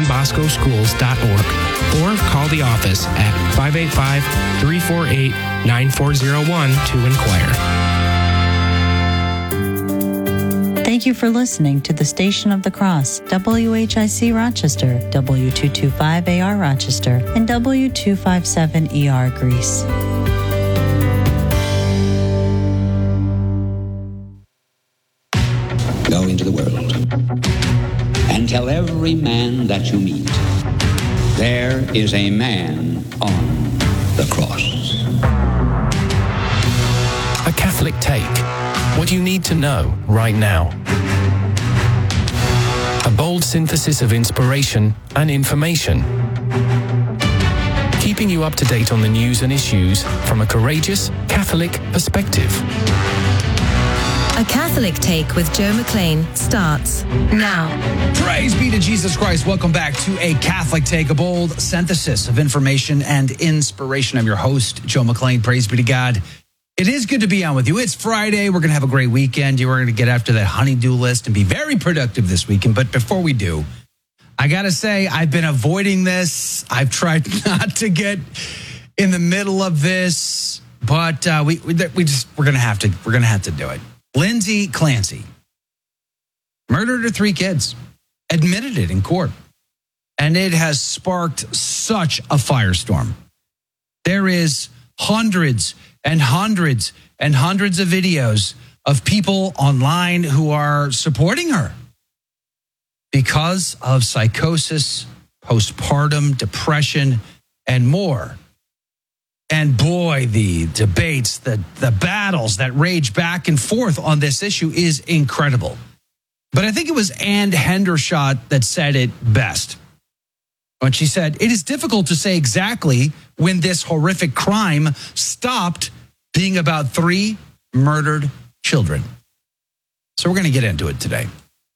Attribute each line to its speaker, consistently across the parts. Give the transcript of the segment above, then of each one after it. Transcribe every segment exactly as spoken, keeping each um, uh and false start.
Speaker 1: don bosco schools dot org or call the office at five eight five, three four eight, nine four zero one to inquire.
Speaker 2: Thank you for listening to the Station of the Cross, W H I C Rochester, W two twenty-five A R Rochester, and W two fifty-seven E R Greece.
Speaker 3: Go into the world and tell every man that you meet, there is a man on the cross.
Speaker 4: A Catholic Take. What you need to know right now. A bold synthesis of inspiration and information. Keeping you up to date on the news and issues from a courageous Catholic perspective.
Speaker 5: A Catholic Take with Joe McLean starts now.
Speaker 6: Praise be to Jesus Christ. Welcome back to A Catholic Take, a bold synthesis of information and inspiration. I'm your host, Joe McLean. Praise be to God. It is good to be on with you. It's Friday. We're going to have a great weekend. You are going to get after that honey-do list and be very productive this weekend. But before we do, I got to say, I've been avoiding this. I've tried not to get in the middle of this, but uh, we we, we just we're going to have to we're going to have to do it. Lindsay Clancy murdered her three kids, admitted it in court, and it has sparked such a firestorm. There is hundreds and hundreds and hundreds of videos of people online who are supporting her because of psychosis, postpartum depression, and more. And boy, the debates, the, the battles that rage back and forth on this issue is incredible. But I think it was Ann Hendershot that said it best when she said, "It is difficult to say exactly when this horrific crime stopped being about three murdered children." So we're going to get into it today.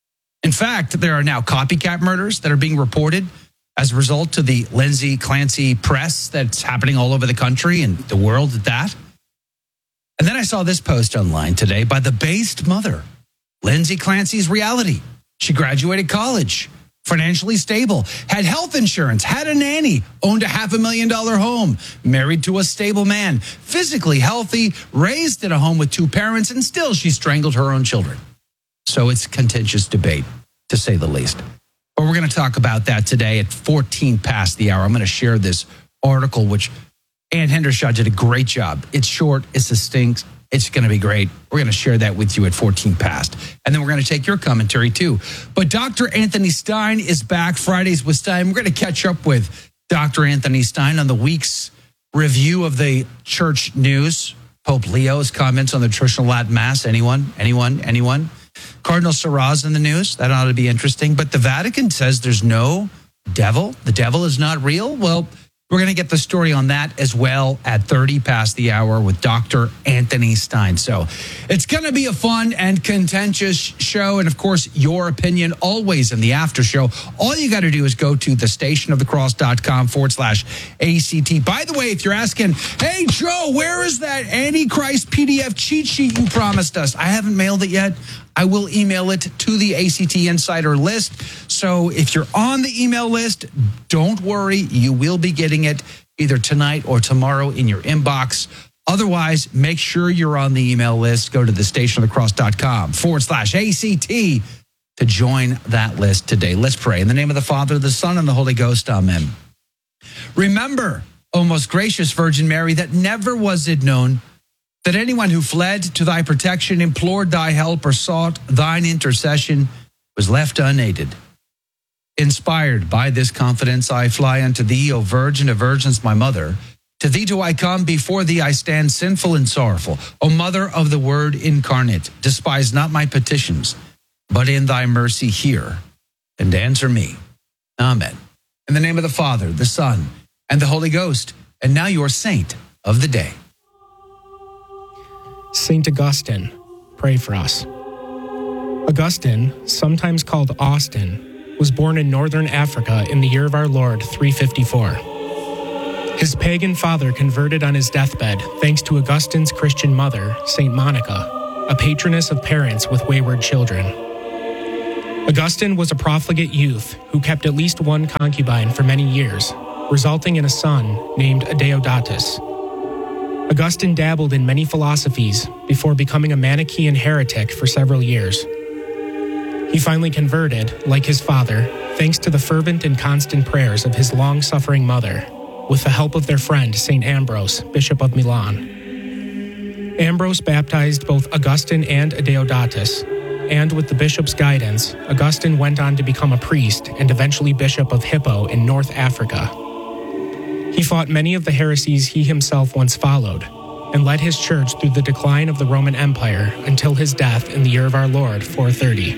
Speaker 6: In fact, there are now copycat murders that are being reported as a result of the Lindsay Clancy press that's happening all over the country and the world at that. And then I saw this post online today by the based mother. Lindsay Clancy's reality. She graduated college, financially stable, had health insurance, had a nanny, owned a half a million dollar home, married to a stable man, physically healthy, raised in a home with two parents, and still she strangled her own children. So it's a contentious debate, to say the least. But we're going to talk about that today at fourteen past the hour. I'm going to share this article, which Ann Hendershot did a great job. It's short, it's succinct, it's going to be great. We're going to share that with you at fourteen past. And then we're going to take your commentary too. But Doctor Anthony Stein is back. Fridays with Stein. We're going to catch up with Doctor Anthony Stein on the week's review of the church news. Pope Leo's comments on the traditional Latin Mass. Anyone? Anyone? Anyone? Cardinal Sarraz in the news. That ought to be interesting. But the Vatican says there's no devil. The devil is not real. Well, we're going to get the story on that as well at thirty past the hour with Doctor Anthony Stein. So it's going to be a fun and contentious show. And of course, your opinion always in the after show. All you got to do is go to the station of the cross dot com forward slash A C T. By the way, if you're asking, hey, Joe, where is that Antichrist P D F cheat sheet you promised us? I haven't mailed it yet. I will email it to the A C T Insider list. So if you're on the email list, don't worry. You will be getting it either tonight or tomorrow in your inbox. Otherwise, make sure you're on the email list. Go to the station of the cross dot com forward slash A C T to join that list today. Let's pray. In the name of the Father, the Son, and the Holy Ghost. Amen. Remember, O most gracious Virgin Mary, that never was it known that anyone who fled to thy protection, implored thy help, or sought thine intercession was left unaided. Inspired by this confidence, I fly unto thee, O Virgin of Virgins, my mother. To thee do I come, before thee I stand sinful and sorrowful. O Mother of the Word incarnate, despise not my petitions, but in thy mercy hear and answer me. Amen. In the name of the Father, the Son, and the Holy Ghost, and now your saint of the day.
Speaker 1: Saint Augustine, pray for us. Augustine, sometimes called Austin, was born in northern Africa in the year of our Lord three fifty-four. His pagan father converted on his deathbed thanks to Augustine's Christian mother, Saint Monica, a patroness of parents with wayward children. Augustine was a profligate youth who kept at least one concubine for many years, resulting in a son named Adeodatus. Augustine dabbled in many philosophies before becoming a Manichaean heretic for several years. He finally converted, like his father, thanks to the fervent and constant prayers of his long-suffering mother, with the help of their friend Saint Ambrose, Bishop of Milan. Ambrose baptized both Augustine and Adeodatus, and with the bishop's guidance, Augustine went on to become a priest and eventually Bishop of Hippo in North Africa. He fought many of the heresies he himself once followed, and led his church through the decline of the Roman Empire until his death in the year of our Lord, four thirty.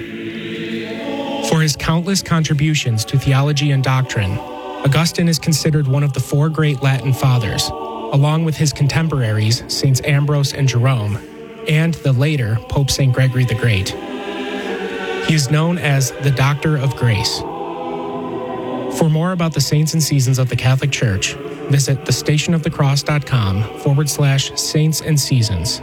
Speaker 1: For his countless contributions to theology and doctrine, Augustine is considered one of the four great Latin fathers, along with his contemporaries, Saints Ambrose and Jerome, and the later Pope Saint Gregory the Great. He is known as the Doctor of Grace. For more about the saints and seasons of the Catholic Church, visit thestationofthecross.com forward slash saints and seasons.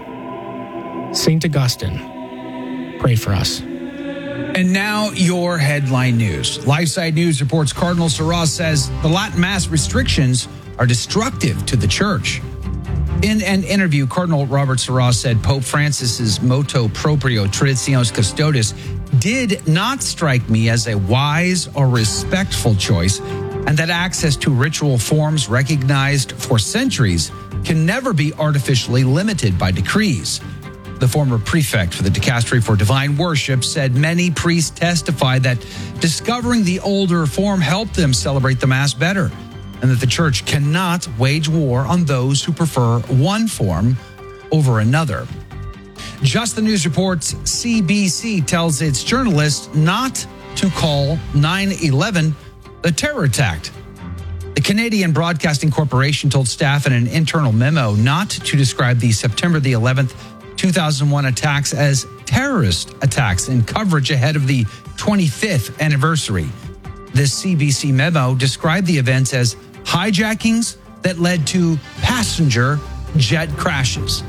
Speaker 1: Saint Augustine, pray for us.
Speaker 6: And now your headline news. LifeSite News reports Cardinal Sarah says the Latin Mass restrictions are destructive to the Church. In an interview, Cardinal Robert Sarah said Pope Francis's motu proprio Traditionis Custodes did not strike me as a wise or respectful choice, and that access to ritual forms recognized for centuries can never be artificially limited by decrees. The former prefect for the Dicastery for Divine Worship said many priests testified that discovering the older form helped them celebrate the Mass better, and that the Church cannot wage war on those who prefer one form over another. Just the News reports C B C tells its journalists not to call nine eleven a terror attack. The Canadian Broadcasting Corporation told staff in an internal memo not to describe the September the eleventh, two thousand one attacks as terrorist attacks in coverage ahead of the twenty-fifth anniversary. This C B C memo described the events as hijackings that led to passenger jet crashes.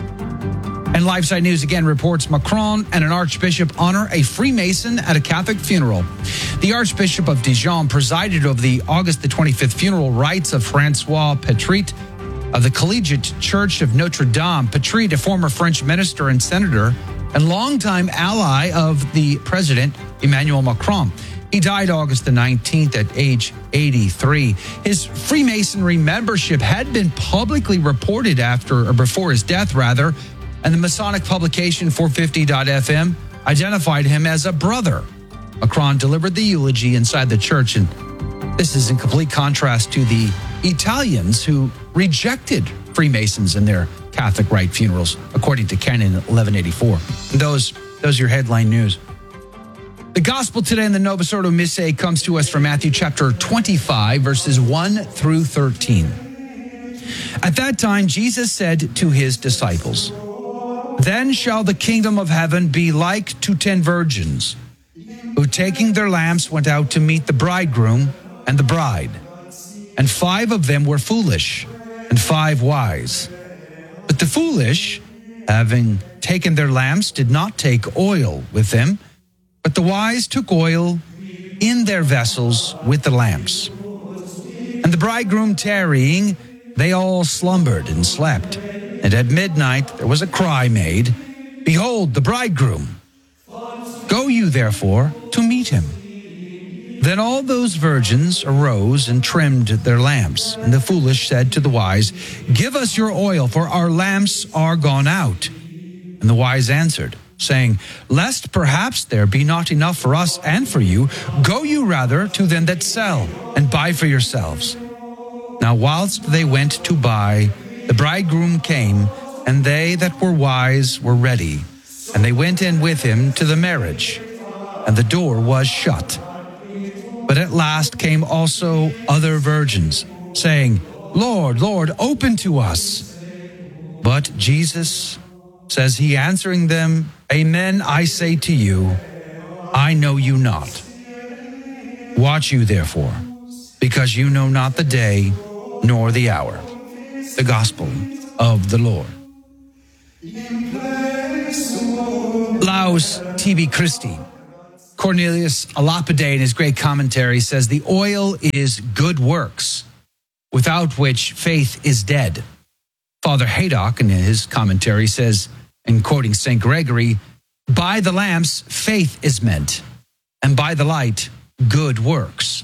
Speaker 6: And LifeSite News again reports Macron and an archbishop honor a Freemason at a Catholic funeral. The Archbishop of Dijon presided over the August the twenty-fifth funeral rites of Francois Petrit of the Collegiate Church of Notre Dame. Petrit, a former French minister and senator and longtime ally of the president, Emmanuel Macron. He died August the nineteenth at age eighty-three. His Freemasonry membership had been publicly reported after or before his death, rather, and the Masonic publication four fifty dot f m identified him as a brother. Macron delivered the eulogy inside the church, and this is in complete contrast to the Italians who rejected Freemasons in their Catholic rite funerals, according to Canon eleven eighty-four. And those, those are your headline news. The gospel today in the Novus Ordo Missae comes to us from Matthew chapter twenty-five, verses one through thirteen. At that time, Jesus said to his disciples, "Then shall the kingdom of heaven be like to ten virgins, who taking their lamps went out to meet the bridegroom and the bride. And five of them were foolish, and five wise. But the foolish, having taken their lamps, did not take oil with them, but the wise took oil in their vessels with the lamps. And the bridegroom tarrying, they all slumbered and slept. And at midnight there was a cry made, Behold, the bridegroom! Go you therefore to meet him. Then all those virgins arose and trimmed their lamps. And the foolish said to the wise, Give us your oil, for our lamps are gone out. And the wise answered, saying, Lest perhaps there be not enough for us and for you, go you rather to them that sell, and buy for yourselves. Now whilst they went to buy, the bridegroom came, and they that were wise were ready. And they went in with him to the marriage, and the door was shut. But at last came also other virgins, saying, Lord, Lord, open to us. But Jesus, says he, answering them, Amen, I say to you, I know you not. Watch you therefore, because you know not the day nor the hour. The gospel of the Lord. Laus tibi Christi. Cornelius a Lapide, in his great commentary, says the oil is good works, without which faith is dead. Father Haydock, in his commentary, says, and quoting Saint Gregory, by the lamps, faith is meant, and by the light, good works.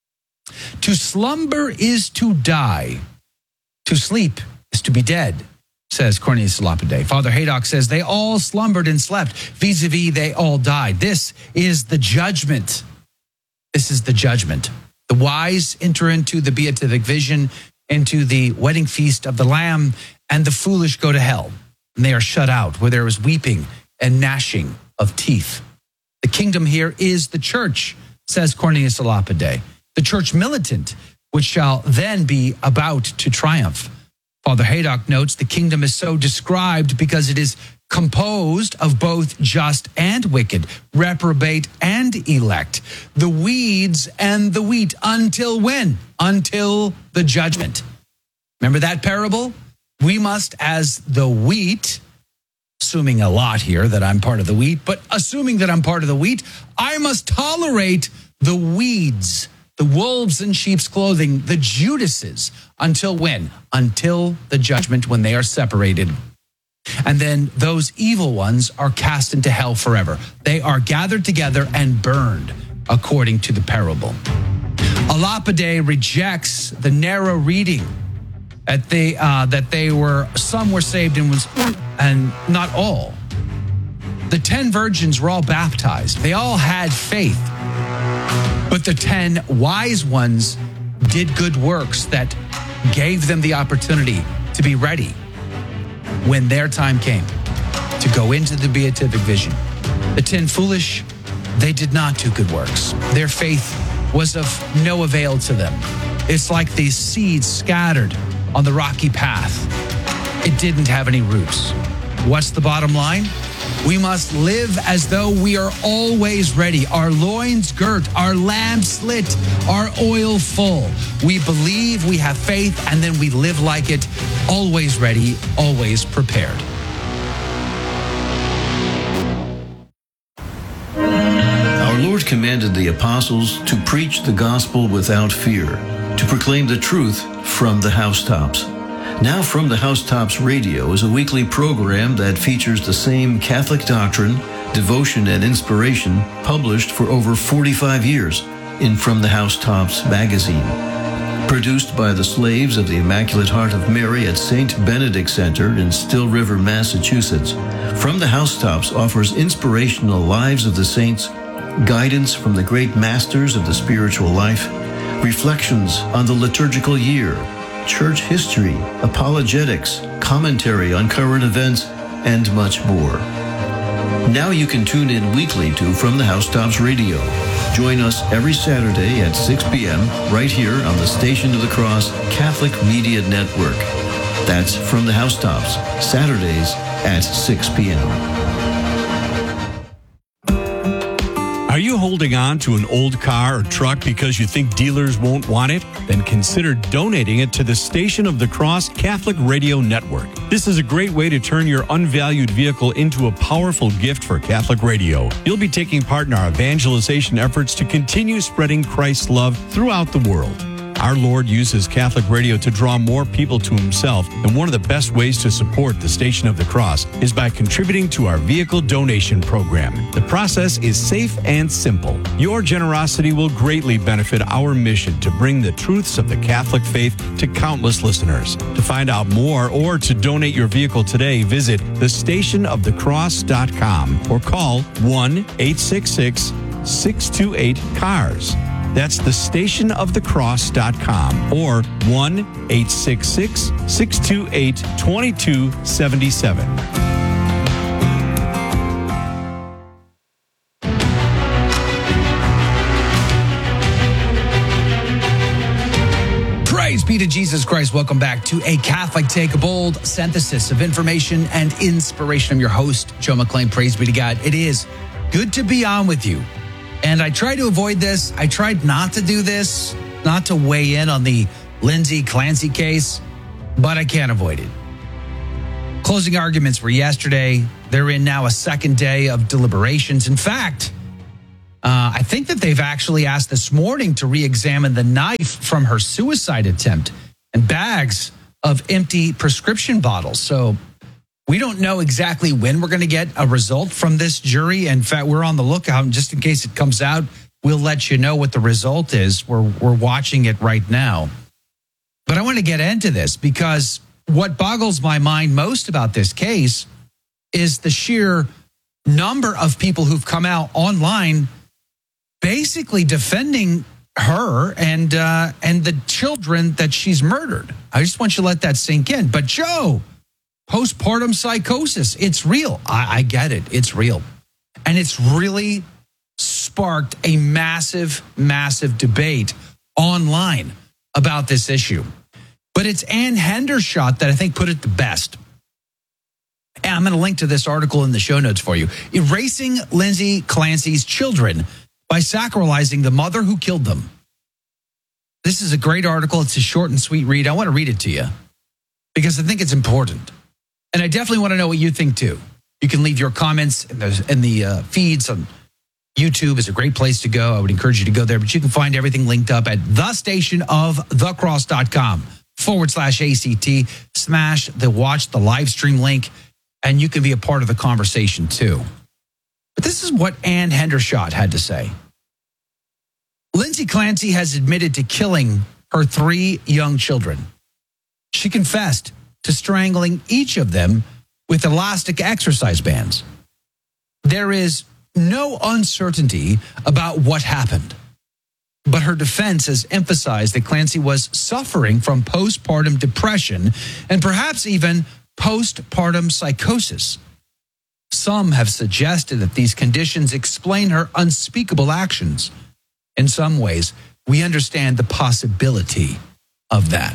Speaker 6: To slumber is to die. To sleep is to be dead, says Cornelius Lapide. Father Haydock says, they all slumbered and slept. Vis-a-vis, they all died. This is the judgment. This is the judgment. The wise enter into the beatific vision, into the wedding feast of the Lamb, and the foolish go to hell. And they are shut out, where there is weeping and gnashing of teeth. The kingdom here is the church, says Cornelius Lapide. The church militant, which shall then be about to triumph. Father Haydock notes the kingdom is so described because it is composed of both just and wicked, reprobate and elect, the weeds and the wheat. Until when? Until the judgment. Remember that parable? We must, as the wheat, assuming a lot here that I'm part of the wheat, but assuming that I'm part of the wheat, I must tolerate the weeds, the wolves in sheep's clothing, the Judases. Until when? Until the judgment, when they are separated. And then those evil ones are cast into hell forever. They are gathered together and burned, according to the parable. Lapide rejects the narrow reading that they uh, that they were some were saved and was and not all. The ten virgins were all baptized. They all had faith. But the ten wise ones did good works that gave them the opportunity to be ready when their time came to go into the beatific vision. The ten foolish, they did not do good works. Their faith was of no avail to them. It's like these seeds scattered on the rocky path. It didn't have any roots. What's the bottom line? We must live as though we are always ready, our loins girt, our lamps lit, our oil full. We believe, we have faith, and then we live like it, always ready, always prepared.
Speaker 7: Our Lord commanded the apostles to preach the gospel without fear, to proclaim the truth from the housetops. Now From the Housetops Radio is a weekly program that features the same Catholic doctrine, devotion, and inspiration published for over forty-five years in From the Housetops magazine. Produced by the slaves of the Immaculate Heart of Mary at Saint Benedict Center in Still River, Massachusetts, From the Housetops offers inspirational lives of the saints, guidance from the great masters of the spiritual life, reflections on the liturgical year, church history, apologetics, commentary on current events, and much more. Now you can tune in weekly to From the Housetops Radio. Join us every Saturday at six p.m. right here on the Station of the Cross Catholic Media Network. That's From the Housetops, Saturdays at six p.m.
Speaker 8: Are you holding on to an old car or truck because you think dealers won't want it? Then consider donating it to the Station of the Cross Catholic Radio Network. This is a great way to turn your unvalued vehicle into a powerful gift for Catholic radio. You'll be taking part in our evangelization efforts to continue spreading Christ's love throughout the world. Our Lord uses Catholic radio to draw more people to himself, and one of the best ways to support the Station of the Cross is by contributing to our vehicle donation program. The process is safe and simple. Your generosity will greatly benefit our mission to bring the truths of the Catholic faith to countless listeners. To find out more or to donate your vehicle today, visit the station of the cross dot com or call one eight six six, six two eight, C A R S. That's the station of the cross dot com or one eight six six, six two eight, two two seven seven.
Speaker 6: Praise be to Jesus Christ. Welcome back to A Catholic Take, a bold synthesis of information and inspiration. I'm your host, Joe McClain. Praise be to God. It is good to be on with you. And I tried to avoid this. I tried not to do this, not to weigh in on the Lindsay Clancy case, but I can't avoid it. Closing arguments were yesterday. They're in now a second day of deliberations. In fact, Uh, I think that they've actually asked this morning to re-examine the knife from her suicide attempt and bags of empty prescription bottles. So we don't know exactly when we're going to get a result from this jury. In fact, we're on the lookout, and just in case it comes out, we'll let you know what the result is. We're, we're watching it right now. But I want to get into this because what boggles my mind most about this case is the sheer number of people who've come out online basically defending her and uh, and the children that she's murdered. I just want you to let that sink in. But Joe, postpartum psychosis, it's real. I, I get it. It's real. And it's really sparked a massive, massive debate online about this issue. But it's Ann Hendershot that I think put it the best. And I'm going to link to this article in the show notes for you. Erasing Lindsay Clancy's children by sacralizing the mother who killed them. This is a great article. It's a short and sweet read. I want to read it to you because I think it's important. And I definitely want to know what you think too. You can leave your comments in the, in the uh, feeds on YouTube. Is a great place to go. I would encourage you to go there, but you can find everything linked up at the station of the cross dot com forward slash ACT. Smash the watch the live stream link, and you can be a part of the conversation too. But this is what Ann Hendershot had to say. Lindsay Clancy has admitted to killing her three young children. She confessed to strangling each of them with elastic exercise bands. There is no uncertainty about what happened, but her defense has emphasized that Clancy was suffering from postpartum depression and perhaps even postpartum psychosis. Some have suggested that these conditions explain her unspeakable actions. In some ways, we understand the possibility of that.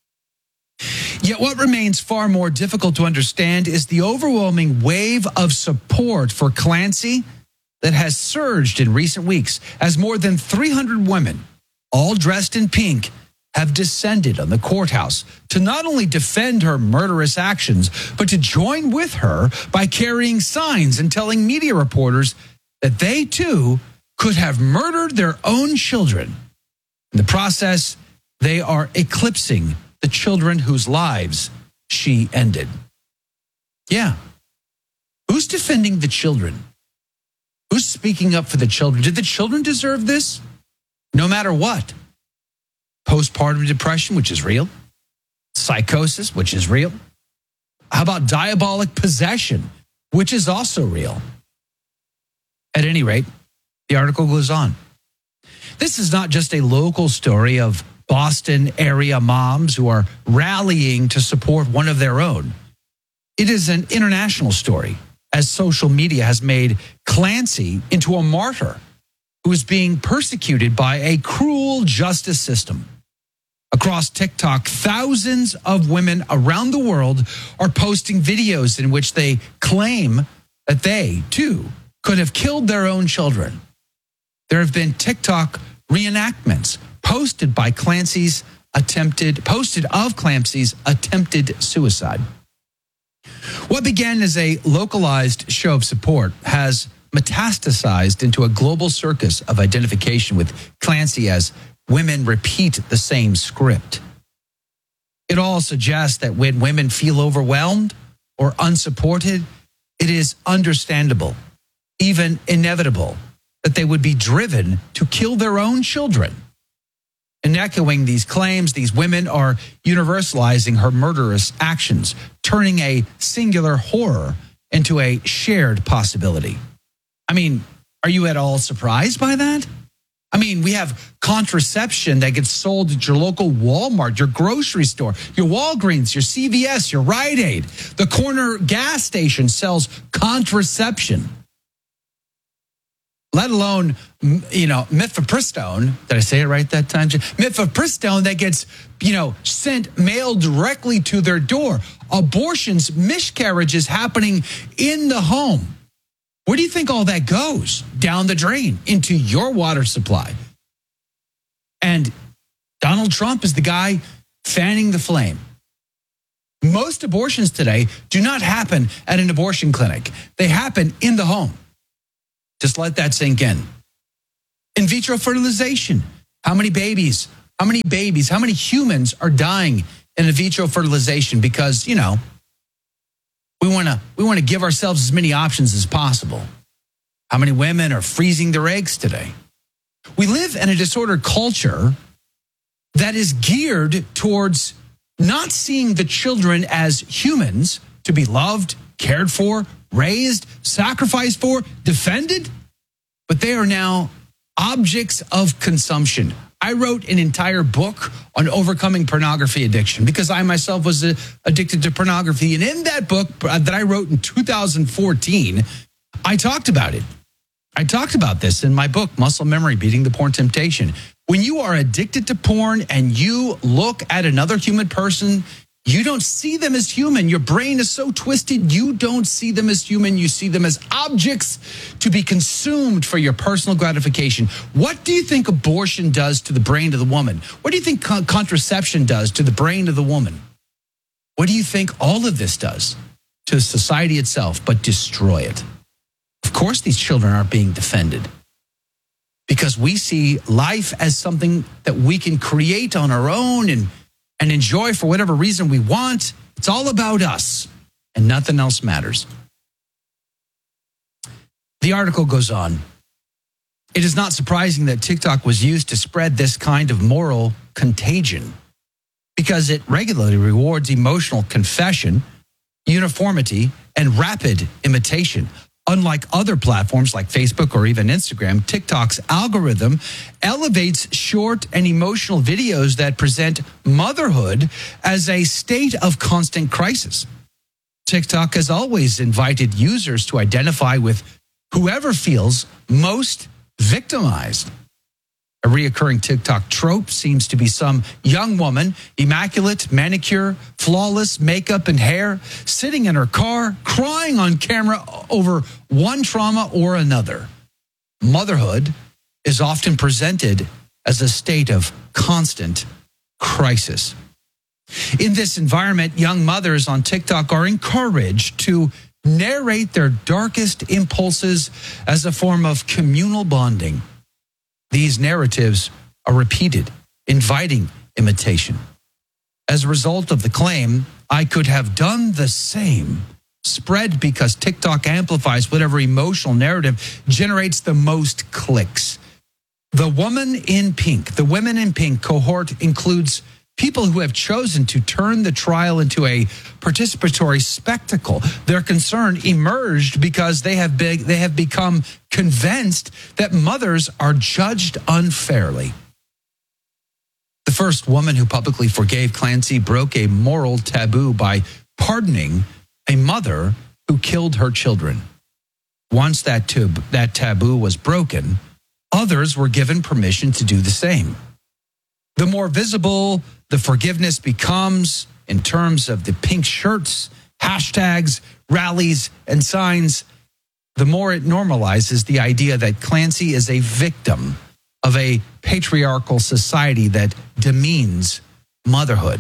Speaker 6: Yet what remains far more difficult to understand is the overwhelming wave of support for Clancy that has surged in recent weeks as more than three hundred women, all dressed in pink, have descended on the courthouse to not only defend her murderous actions, but to join with her by carrying signs and telling media reporters that they too could have murdered their own children. In the process, they are eclipsing the children whose lives she ended. Yeah. Who's defending the children? Who's speaking up for the children? Did the children deserve this? No matter what. Postpartum depression, which is real. Psychosis, which is real. How about diabolic possession, which is also real? At any rate, the article goes on. This is not just a local story of Boston area moms who are rallying to support one of their own. It is an international story, as social media has made Clancy into a martyr who is being persecuted by a cruel justice system. Across TikTok, thousands of women around the world are posting videos in which they claim that they, too, could have killed their own children. There have been TikTok reenactments posted by Clancy's attempted, posted of Clancy's attempted suicide. What began as a localized show of support has metastasized into a global circus of identification with Clancy as women repeat the same script. It all suggests that when women feel overwhelmed or unsupported, it is understandable, even inevitable, that they would be driven to kill their own children. In echoing these claims, these women are universalizing her murderous actions, turning a singular horror into a shared possibility. I mean, are you at all surprised by that? I mean, we have contraception that gets sold at your local Walmart, your grocery store, your Walgreens, your C V S, your Rite Aid. The corner gas station sells contraception. Let alone, you know, mifepristone. Did I say it right that time? Mifepristone that gets, you know, sent, mailed directly to their door. Abortions, miscarriages happening in the home. Where do you think all that goes? Down the drain, into your water supply. And Donald Trump is the guy fanning the flame. Most abortions today do not happen at an abortion clinic. They happen in the home. Just let that sink in. In vitro fertilization. How many babies, how many babies, how many humans are dying in in vitro fertilization because, you know, we want to we want to give ourselves as many options as possible. How many women are freezing their eggs today? We live in a disordered culture that is geared towards not seeing the children as humans to be loved, cared for, raised, sacrificed for, defended, but they are now objects of consumption. I wrote an entire book on overcoming pornography addiction because I myself was uh, addicted to pornography. And in that book that I wrote in two thousand fourteen, I talked about it. I talked about this in my book, Muscle Memory, Beating the Porn Temptation. When you are addicted to porn and you look at another human person, you don't see them as human. Your brain is so twisted, you don't see them as human. You see them as objects to be consumed for your personal gratification. What do you think abortion does to the brain of the woman? What do you think con- contraception does to the brain of the woman? What do you think all of this does to society itself but destroy it? Of course, these children aren't being defended because we see life as something that we can create on our own and and enjoy for whatever reason we want. It's all about us, and nothing else matters. The article goes on. It is not surprising that TikTok was used to spread this kind of moral contagion because it regularly rewards emotional confession, uniformity, and rapid imitation. Unlike other platforms like Facebook or even Instagram, TikTok's algorithm elevates short and emotional videos that present motherhood as a state of constant crisis. TikTok has always invited users to identify with whoever feels most victimized. A reoccurring TikTok trope seems to be some young woman, immaculate, manicure, flawless makeup and hair, sitting in her car, crying on camera over one trauma or another. Motherhood is often presented as a state of constant crisis. In this environment, young mothers on TikTok are encouraged to narrate their darkest impulses as a form of communal bonding. These narratives are repeated, inviting imitation. As a result of the claim, I could have done the same, spread because TikTok amplifies whatever emotional narrative generates the most clicks. The Woman in Pink, the Women in Pink cohort includes people who have chosen to turn the trial into a participatory spectacle. Their concern emerged because they have big, they have become convinced that mothers are judged unfairly. The first woman who publicly forgave Clancy broke a moral taboo by pardoning a mother who killed her children. Once that, tab- that taboo was broken, others were given permission to do the same. The more visible the forgiveness becomes in terms of the pink shirts, hashtags, rallies, and signs, the more it normalizes the idea that Clancy is a victim of a patriarchal society that demeans motherhood.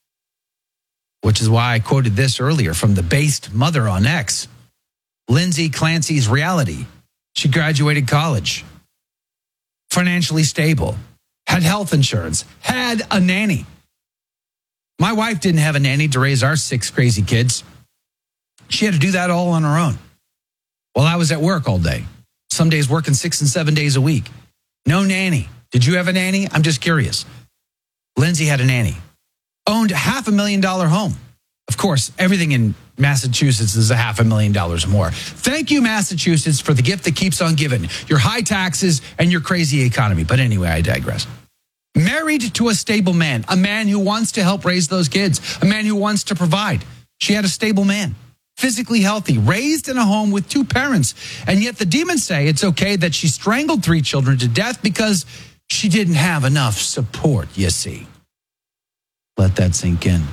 Speaker 6: Which is why I quoted this earlier from the based mother on X. Lindsay Clancy's reality. She graduated college, financially stable, had health insurance, had a nanny. My wife didn't have a nanny to raise our six crazy kids. She had to do that all on her own. While I was at work all day, some days working six and seven days a week. No nanny. Did you have a nanny? I'm just curious. Lindsay had a nanny. Owned a half a million dollar home. Of course, everything in Massachusetts is a half a million dollars or more. Thank you, Massachusetts, for the gift that keeps on giving. Your high taxes and your crazy economy. But anyway, I digress. Married to a stable man, a man who wants to help raise those kids, a man who wants to provide. She had a stable man, physically healthy, raised in a home with two parents. And yet the demons say it's okay that she strangled three children to death because she didn't have enough support, you see. Let that sink in.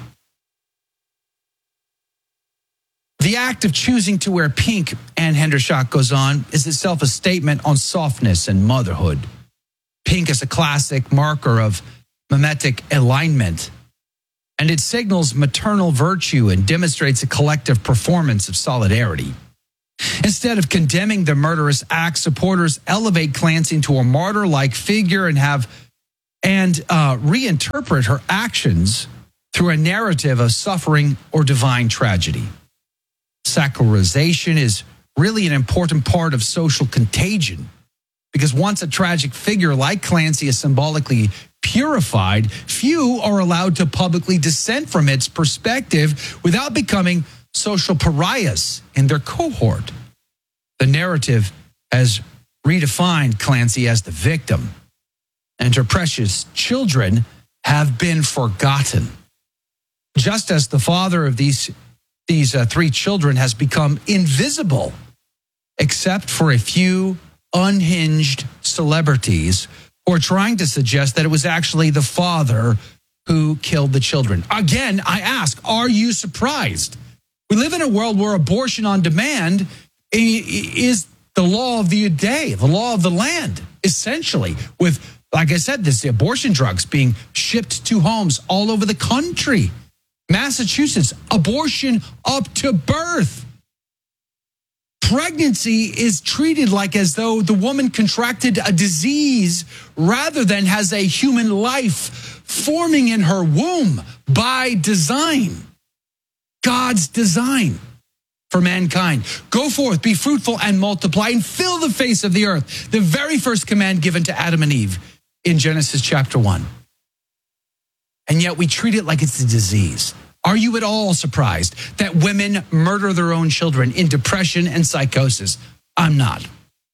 Speaker 6: The act of choosing to wear pink, Ann Hendershot goes on, is itself a statement on softness and motherhood. Pink is a classic marker of mimetic alignment, and it signals maternal virtue and demonstrates a collective performance of solidarity. Instead of condemning the murderous act, supporters elevate Clancy into a martyr-like figure and have and uh, reinterpret her actions through a narrative of suffering or divine tragedy. Sacralization is really an important part of social contagion, because once a tragic figure like Clancy is symbolically purified, few are allowed to publicly dissent from its perspective without becoming social pariahs in their cohort. The narrative has redefined Clancy as the victim, and her precious children have been forgotten. Just as the father of these, these uh, three children has become invisible, except for a few unhinged celebrities who are trying to suggest that it was actually the father who killed the children. Again, I ask, are you surprised? We live in a world where abortion on demand is the law of the day, the law of the land, essentially, with, like I said, this abortion drugs being shipped to homes all over the country. Massachusetts, abortion up to birth. Pregnancy is treated like as though the woman contracted a disease rather than has a human life forming in her womb by design. God's design for mankind. Go forth, be fruitful and multiply and fill the face of the earth. The very first command given to Adam and Eve in Genesis chapter one. And yet we treat it like it's a disease. Are you at all surprised that women murder their own children in depression and psychosis? I'm not.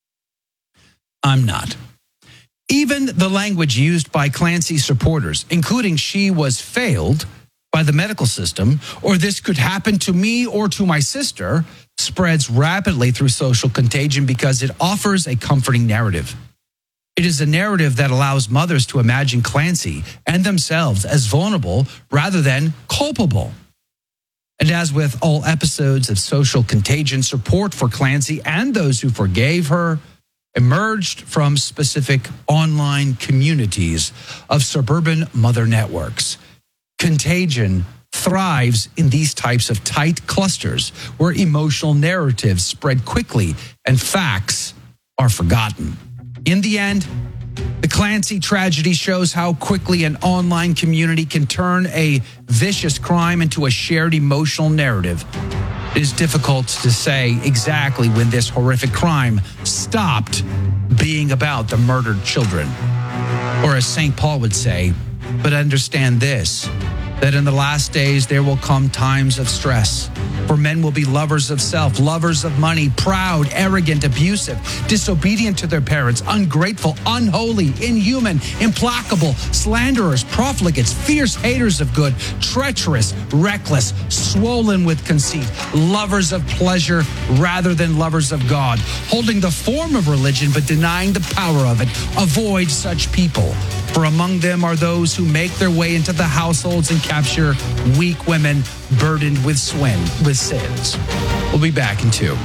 Speaker 6: I'm not. Even the language used by Clancy's supporters, including "she was failed by the medical system," or "this could happen to me or to my sister," spreads rapidly through social contagion because it offers a comforting narrative. It is a narrative that allows mothers to imagine Clancy and themselves as vulnerable rather than culpable. And as with all episodes of social contagion, support for Clancy and those who forgave her emerged from specific online communities of suburban mother networks. Contagion thrives in these types of tight clusters where emotional narratives spread quickly and facts are forgotten. In the end, the Clancy tragedy shows how quickly an online community can turn a vicious crime into a shared emotional narrative. It is difficult to say exactly when this horrific crime stopped being about the murdered children. Or as Saint Paul would say, but understand this, that in the last days there will come times of stress. For men will be lovers of self, lovers of money, proud, arrogant, abusive, disobedient to their parents, ungrateful, unholy, inhuman, implacable, slanderers, profligates, fierce haters of good, treacherous, reckless, swollen with conceit, lovers of pleasure rather than lovers of God, holding the form of religion but denying the power of it. Avoid such people. For among them are those who make their way into the households and capture weak women burdened with swin, with sins. We'll be back in two.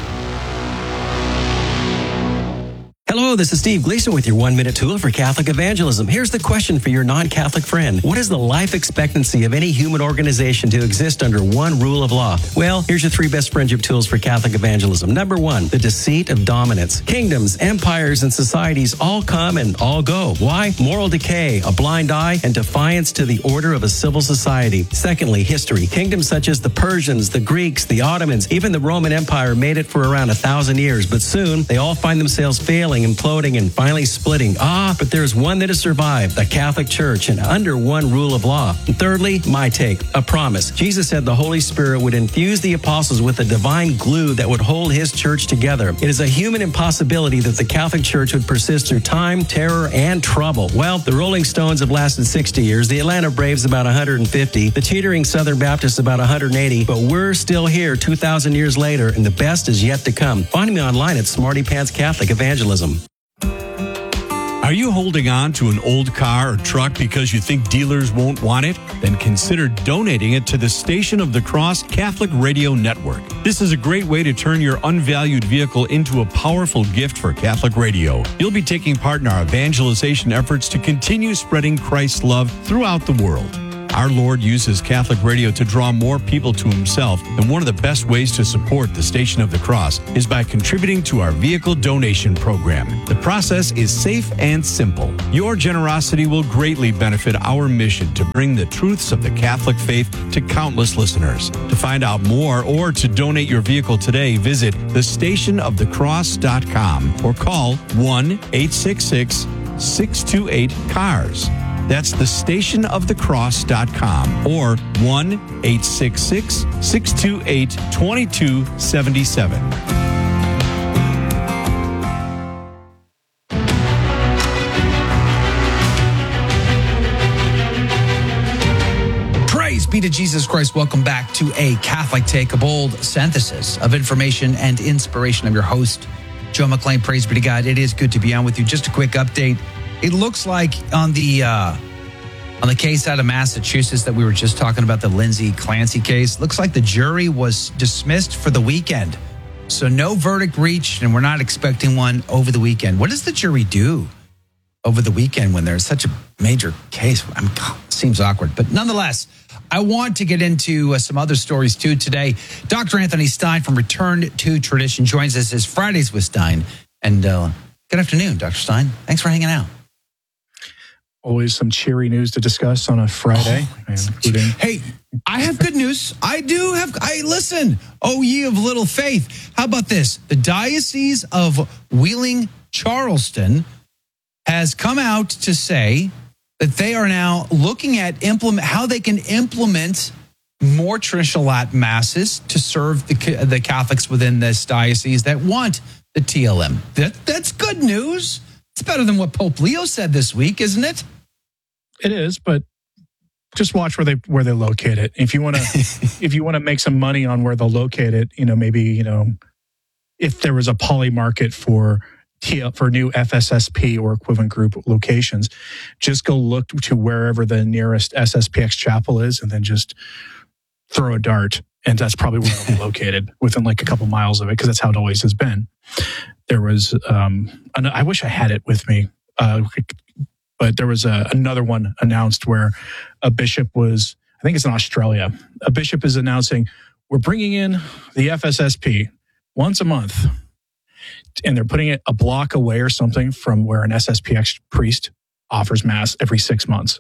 Speaker 9: Hello, this is Steve Gleason with your one-minute tool for Catholic evangelism. Here's the question for your non-Catholic friend. What is the life expectancy of any human organization to exist under one rule of law? Well, here's your three best friendship tools for Catholic evangelism. Number one, the deceit of dominance. Kingdoms, empires, and societies all come and all go. Why? Moral decay, a blind eye, and defiance to the order of a civil society. Secondly, history. Kingdoms such as the Persians, the Greeks, the Ottomans, even the Roman Empire made it for around a thousand years, but soon they all find themselves failing, imploding, and finally splitting. Ah, but there's one that has survived, the Catholic Church, and under one rule of law. And thirdly, my take, a promise. Jesus said the Holy Spirit would infuse the apostles with a divine glue that would hold his church together. It is a human impossibility that the Catholic Church would persist through time, terror, and trouble. Well, the Rolling Stones have lasted sixty years, the Atlanta Braves about one hundred fifty, the teetering Southern Baptists about one hundred eighty, but we're still here two thousand years later, and the best is yet to come. Find me online at Smarty Pants Catholic Evangelism.
Speaker 8: Are you holding on to an old car or truck because you think dealers won't want it? Then consider donating it to the Station of the Cross Catholic Radio Network. This is a great way to turn your unvalued vehicle into a powerful gift for Catholic radio. You'll be taking part in our evangelization efforts to continue spreading Christ's love throughout the world. Our Lord uses Catholic radio to draw more people to himself, and one of the best ways to support the Station of the Cross is by contributing to our vehicle donation program. The process is safe and simple. Your generosity will greatly benefit our mission to bring the truths of the Catholic faith to countless listeners. To find out more or to donate your vehicle today, visit the station of the cross dot com or call one eight six six, six two eight, C A R S. That's the station of the cross dot com or one eight six six, six two eight, two two seven seven.
Speaker 6: Praise be to Jesus Christ. Welcome back to A Catholic Take, a bold synthesis of information and inspiration. I'm your host, Joe McClain. Praise be to God. It is good to be on with you. Just a quick update. It looks like on the uh, on the case out of Massachusetts that we were just talking about, the Lindsay Clancy case, looks like the jury was dismissed for the weekend. So no verdict reached, and we're not expecting one over the weekend. What does the jury do over the weekend when there's such a major case? I mean, God, it seems awkward. But nonetheless, I want to get into uh, some other stories too today. Doctor Anthony Stein from Return to Tradition joins us as Fridays with Stein. And uh, good afternoon, Doctor Stein. Thanks for hanging out.
Speaker 10: Always some cheery news to discuss on a Friday.
Speaker 6: Oh, including... Hey, I have good news. I do have, I listen, oh ye of little faith. How about this? The Diocese of Wheeling Charleston has come out to say that they are now looking at implement how they can implement more traditional Latin masses to serve the, the Catholics within this diocese that want the T L M. That, that's good news. It's better than what Pope Leo said this week, isn't it?
Speaker 10: It is, but just watch where they where they locate it. If you want to, if you want to make some money on where they'll locate it, you know, maybe you know, if there was a poly market for T for new F S S P or equivalent group locations, just go look to wherever the nearest S S P X chapel is, and then just throw a dart, and that's probably where it'll be located within like a couple miles of it, because that's how it always has been. There was, um, an, I wish I had it with me, uh, but there was a, another one announced where a bishop was, I think it's in Australia, a bishop is announcing, we're bringing in the F S S P once a month, and they're putting it a block away or something from where an S S P X priest offers mass every six months.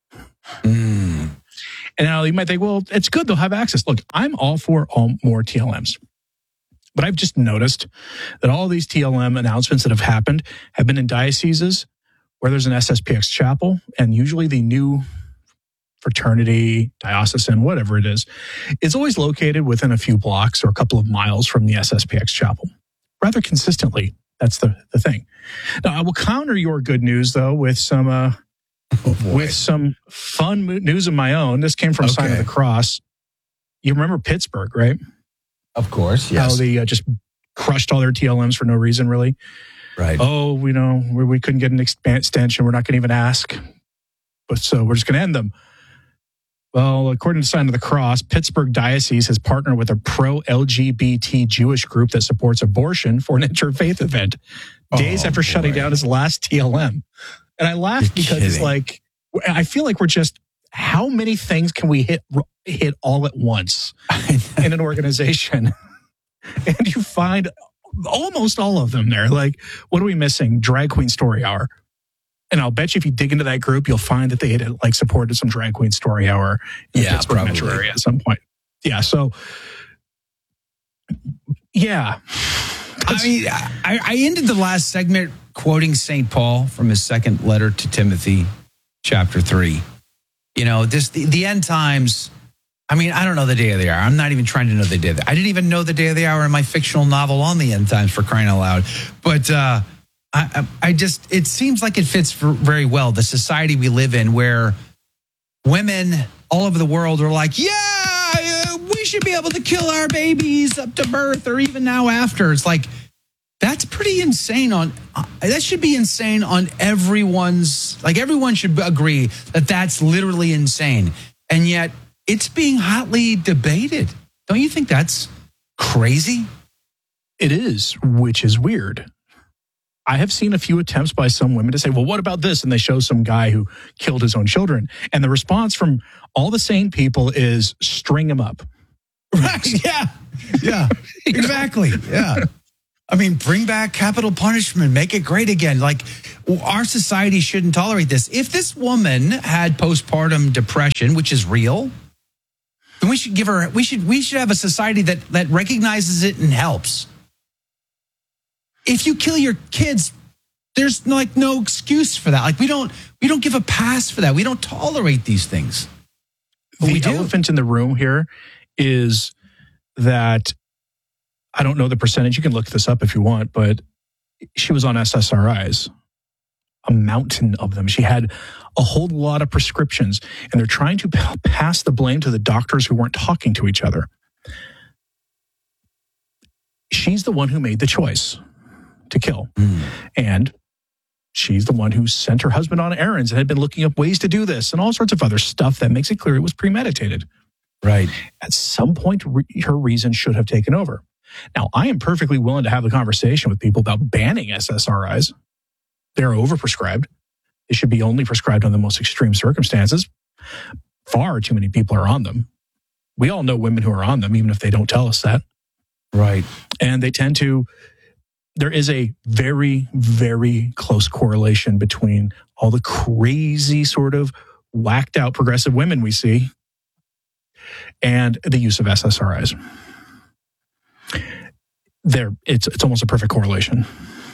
Speaker 6: Mm.
Speaker 10: And now you might think, well, it's good, they'll have access. Look, I'm all for all more T L Ms. But I've just noticed that all these T L M announcements that have happened have been in dioceses where there's an S S P X chapel, and usually the new fraternity, diocesan, whatever it is, is always located within a few blocks or a couple of miles from the S S P X chapel. Rather consistently, that's the, the thing. Now, I will counter your good news, though, with some uh, oh with some fun news of my own. This came from okay. Sign of the Cross. You remember Pittsburgh, right?
Speaker 6: Of course, yes.
Speaker 10: How they uh, just crushed all their T L Ms for no reason, really.
Speaker 6: Right.
Speaker 10: Oh, we know we, we couldn't get an extension. We're not going to even ask. But so we're just going to end them. Well, according to Sign of the Cross, Pittsburgh Diocese has partnered with a pro-L G B T Jewish group that supports abortion for an interfaith event days
Speaker 6: oh,
Speaker 10: after
Speaker 6: boy.
Speaker 10: shutting down his last T L M. And I laugh
Speaker 6: You're
Speaker 10: because
Speaker 6: kidding.
Speaker 10: It's like, I feel like we're just, how many things can we hit hit all at once in an organization? And you find almost all of them there. Like, what are we missing? Drag Queen Story Hour. And I'll bet you if you dig into that group, you'll find that they had like supported some Drag Queen Story Hour in
Speaker 6: yeah,
Speaker 10: the Pittsburgh
Speaker 6: probably.
Speaker 10: metro area at some point. Yeah, so yeah.
Speaker 6: I mean, I, I ended the last segment quoting Saint Paul from his second letter to Timothy, chapter three. You know, this the, the end times. I mean, I don't know the day of the hour. I'm not even trying to know the day of the hour. I didn't even know the day of the hour in my fictional novel on the end times, for crying out loud. But uh, I, I just, it seems like it fits very well. The society we live in where women all over the world are like, yeah, we should be able to kill our babies up to birth or even now after. It's like, that's pretty insane on, uh, that should be insane on everyone's, like everyone should agree that that's literally insane. And yet it's being hotly debated. Don't you think that's crazy?
Speaker 10: It is, which is weird. I have seen a few attempts by some women to say, well, what about this? And they show some guy who killed his own children. And the response from all the sane people is string him up.
Speaker 6: Right. Yeah. Yeah. Exactly. Yeah. I mean, bring back capital punishment, make it great again. Like, our society shouldn't tolerate this. If this woman had postpartum depression, which is real, then we should give her, we should, we should have a society that, that recognizes it and helps. If you kill your kids, there's like no excuse for that. Like, we don't, we don't give a pass for that. We don't tolerate these things. But
Speaker 10: the
Speaker 6: we do.
Speaker 10: elephant in the room here is that, I don't know the percentage. You can look this up if you want, but she was on S S R Is, a mountain of them. She had a whole lot of prescriptions, and they're trying to pass the blame to the doctors who weren't talking to each other. She's the one who made the choice to kill. Mm. And she's the one who sent her husband on errands and had been looking up ways to do this and all sorts of other stuff that makes it clear it was premeditated.
Speaker 6: Right.
Speaker 10: At some point, re- her reason should have taken over. Now, I am perfectly willing to have the conversation with people about banning S S R Is. They're overprescribed. They should be only prescribed on the most extreme circumstances. Far too many people are on them. We all know women who are on them, even if they don't tell us that.
Speaker 6: Right.
Speaker 10: And they tend to, there is a very, very close correlation between all the crazy sort of whacked out progressive women we see and the use of S S R Is. There, it's it's almost a perfect correlation.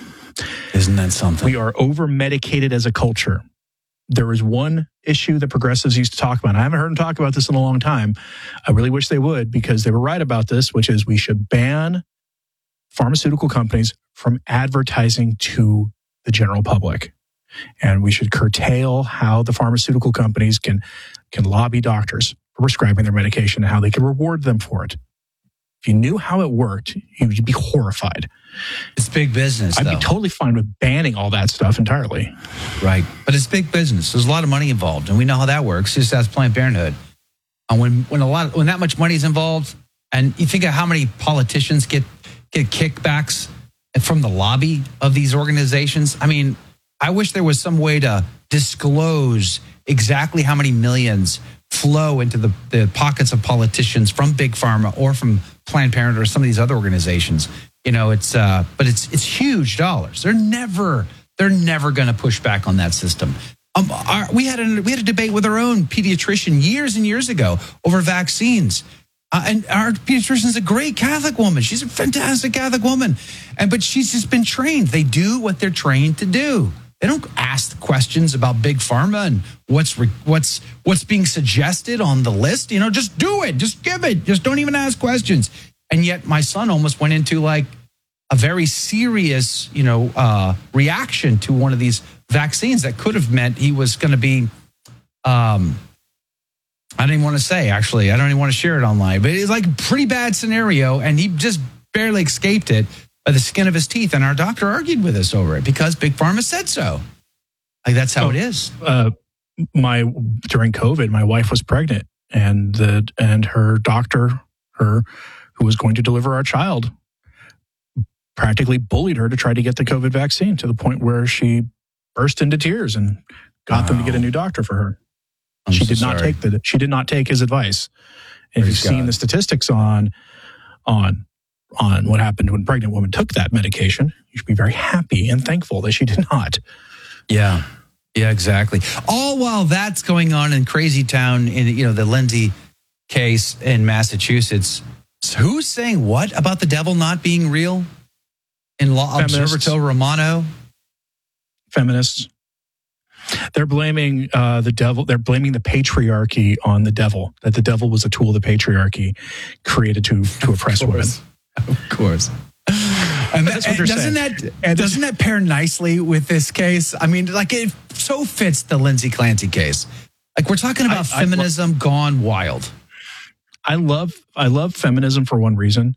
Speaker 6: Isn't that something?
Speaker 10: We are over-medicated as a culture. There is one issue that progressives used to talk about. I haven't heard them talk about this in a long time. I really wish they would, because they were right about this, which is we should ban pharmaceutical companies from advertising to the general public. And we should curtail how the pharmaceutical companies can, can lobby doctors for prescribing their medication and how they can reward them for it. If you knew how it worked, you'd be horrified.
Speaker 6: It's big business,
Speaker 10: I'd
Speaker 6: though.
Speaker 10: be totally fine with banning all that stuff entirely.
Speaker 6: Right. But it's big business. There's a lot of money involved, and we know how that works. Just ask Planned Parenthood. And when when a lot of, when that much money is involved, and you think of how many politicians get get kickbacks from the lobby of these organizations. I mean, I wish there was some way to disclose exactly how many millions flow into the, the pockets of politicians from Big Pharma or from Planned Parenthood or some of these other organizations. You know, it's uh, but it's it's huge dollars. They're never they're never going to push back on that system. Um, our, we had a we had a debate with our own pediatrician years and years ago over vaccines. Uh, and our pediatrician is a great Catholic woman. She's a fantastic Catholic woman, and but she's just been trained. They do what they're trained to do. They don't ask questions about Big Pharma and what's re, what's what's being suggested on the list. You know, just do it. Just give it. Just don't even ask questions. And yet my son almost went into like a very serious, you know, uh, reaction to one of these vaccines that could have meant he was going to be, um, I don't even want to say, actually, I don't even want to share it online, but it's like a pretty bad scenario. And he just barely escaped it by the skin of his teeth. And our doctor argued with us over it because Big Pharma said so. Like, that's how
Speaker 10: oh,
Speaker 6: it is.
Speaker 10: Uh, my, during COVID, my wife was pregnant, and the, and her doctor, her, who was going to deliver our child, practically bullied her to try to get the COVID vaccine, to the point where she burst into tears and got wow. them to get a new doctor for her.
Speaker 6: I'm
Speaker 10: she
Speaker 6: so
Speaker 10: did not
Speaker 6: sorry.
Speaker 10: take the she did not take his advice. And if you've
Speaker 6: God.
Speaker 10: seen the statistics on on on what happened when a pregnant woman took that medication, you should be very happy and thankful that she did not.
Speaker 6: Yeah. Yeah, exactly. All while that's going on in Crazy Town, in you know the Lindsay case in Massachusetts. So who's saying what about the devil not being real? In Law Observatorio Romano?
Speaker 10: Feminists. They're blaming uh, the devil. They're blaming the patriarchy on the devil, that the devil was a tool of the patriarchy created to, to oppress women.
Speaker 6: Of course. And
Speaker 10: that's what they're
Speaker 6: doesn't
Speaker 10: saying.
Speaker 6: that and doesn't that pair nicely with this case? I mean, like it so fits the Lindsay Clancy case. Like we're talking about
Speaker 10: I,
Speaker 6: feminism I, gone wild.
Speaker 10: I love I love feminism for one reason.